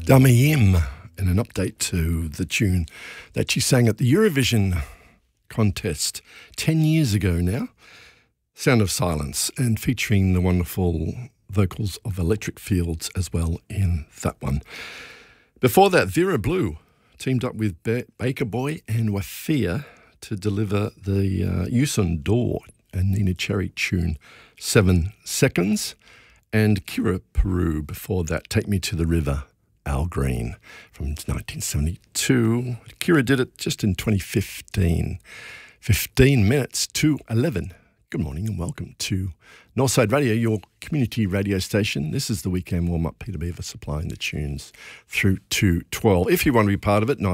Dami Im, and an update to the tune that she sang at the Eurovision contest 10 years ago now. Sound of Silence, and featuring the wonderful vocals of Electric Fields as well in that one. Before that, Vera Blue teamed up with Baker Boy and Wafia to deliver the Yusun Door and Nina Cherry tune 7 Seconds, and Kira Peru before that, Take Me to the River, Al Green from 1972. Kira did it just in 2015. 15 minutes to 11. Good morning and welcome to Northside Radio, your community radio station. This is the weekend warm-up. Peter Beaver supplying the tunes through to 12. If you want to be part of it,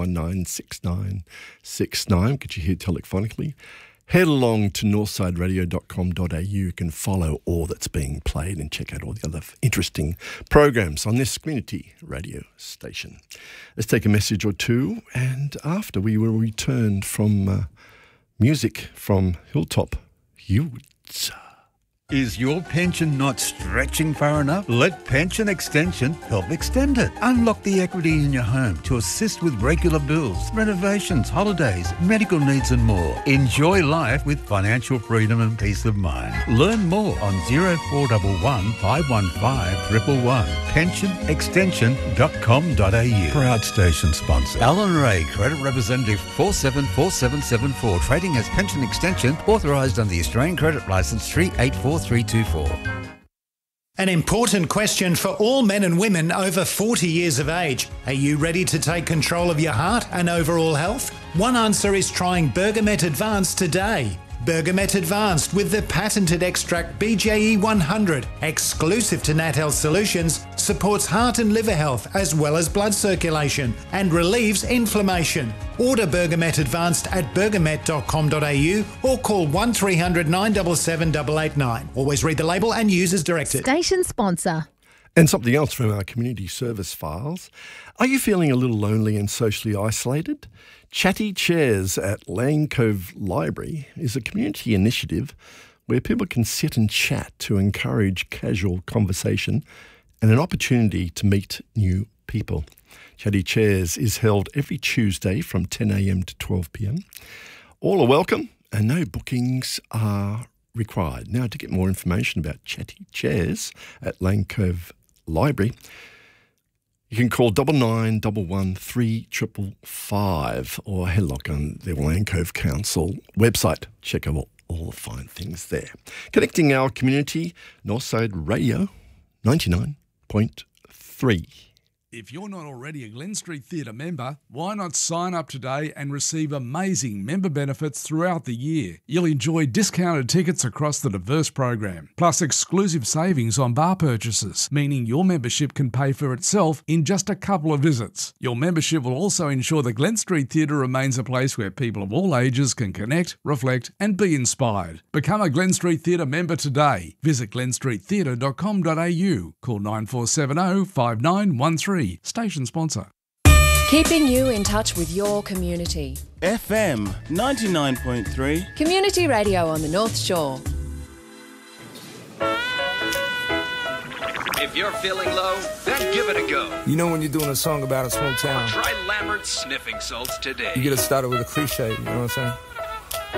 94196969. Get you here telephonically. Head along to northsideradio.com.au. You can follow all that's being played and check out all the other interesting programs on this community radio station. Let's take a message or two, and after we will return from music from Hilltop Utes. Is your pension not stretching far enough? Let Pension Extension help extend it. Unlock the equity in your home to assist with regular bills, renovations, holidays, medical needs and more. Enjoy life with financial freedom and peace of mind. Learn more on 0411 515 111. pensionextension.com.au. Proud station sponsor. Alan Ray, Credit Representative 474774. Trading as Pension Extension, authorised under the Australian Credit Licence 384324. An important question for all men and women over 40 years of age. Are you ready to take control of your heart and overall health? One answer is trying Bergamet Advanced today. Bergamet Advanced with the patented extract BJE 100, exclusive to Nat Health Solutions, supports heart and liver health as well as blood circulation and relieves inflammation. Order Bergamet Advanced at bergamet.com.au or call 1300 977 889. Always read the label and use as directed. Station sponsor. And something else from our community service files. Are you feeling a little lonely and socially isolated? Chatty Chairs at Lane Cove Library is a community initiative where people can sit and chat to encourage casual conversation and an opportunity to meet new people. Chatty Chairs is held every Tuesday from 10 a.m. to 12 p.m. All are welcome and no bookings are required. Now, to get more information about Chatty Chairs at Lane Cove Library, you can call 9911 3555 or head lock on the Lane Cove Council website. Check out all the fine things there. Connecting our community, Northside Radio 99.3. If you're not already a Glen Street Theatre member, why not sign up today and receive amazing member benefits throughout the year? You'll enjoy discounted tickets across the diverse program, plus exclusive savings on bar purchases, meaning your membership can pay for itself in just a couple of visits. Your membership will also ensure the Glen Street Theatre remains a place where people of all ages can connect, reflect and be inspired. Become a Glen Street Theatre member today. Visit glenstreettheatre.com.au. Call 9470 5913. Station sponsor. Keeping you in touch with your community. FM 99.3. Community radio on the North Shore. If you're feeling low, then give it a go. You know when you're doing a song about a small town, Try Lambert's Sniffing Salts today. you get to start it with a cliche, you know what I'm saying?